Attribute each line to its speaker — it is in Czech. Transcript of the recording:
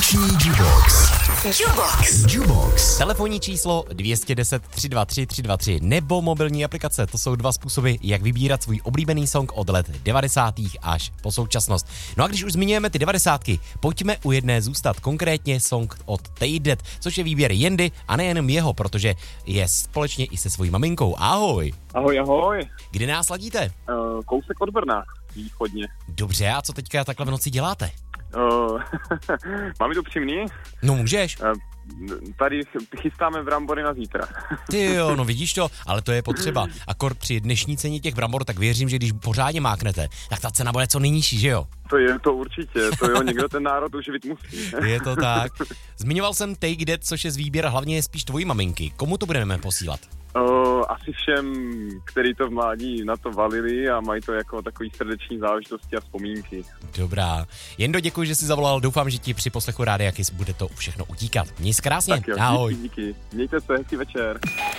Speaker 1: Vánoční Jukebox. Jukebox.
Speaker 2: Telefonní číslo 210 323 323 nebo mobilní aplikace. To jsou dva způsoby, jak vybírat svůj oblíbený song od let 90. až po současnost. No a když už zmiňujeme ty 90. pojďme u jedné zůstat, konkrétně song od Take That, což je výběr Jendy a nejenom jeho, protože je společně i se svojí maminkou. Ahoj.
Speaker 3: Ahoj, ahoj.
Speaker 2: Kde nás ladíte?
Speaker 3: Kousek od Brna, východně.
Speaker 2: Dobře, a co teďka takhle v noci děláte?
Speaker 3: Mám to upřímný?
Speaker 2: No můžeš.
Speaker 3: Tady chystáme brambory na zítra.
Speaker 2: Ty jo, no vidíš to, ale to je potřeba. Akor při dnešní ceně těch brambor, tak věřím, že když pořádně máknete, tak ta cena bude co nejnižší, že jo?
Speaker 3: To je to určitě, to jo, někdo ten národ uživit musí.
Speaker 2: Je to tak. Zmiňoval jsem Take That, což je z výběr hlavně je spíš tvojí maminky. Komu to budeme posílat?
Speaker 3: Asi všem, kteří to v mládí na to valili a mají to jako takový srdeční záležitosti a vzpomínky.
Speaker 2: Dobrá. Jendo, děkuji, že jsi zavolal. Doufám, že ti při poslechu Rádia Kiss bude to všechno utíkat. Měj se krásně.
Speaker 3: Tak jo,
Speaker 2: ahoj.
Speaker 3: díky. Mějte se, hezký večer.